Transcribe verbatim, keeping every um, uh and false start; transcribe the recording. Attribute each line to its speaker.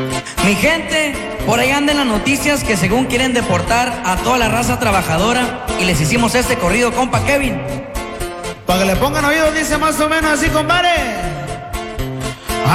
Speaker 1: Mi gente, por ahí andan las noticias que según quieren deportar a toda la raza trabajadora y les hicimos este corrido, compa Kevin.
Speaker 2: Para que le pongan oídos, dice más o menos así, compadre.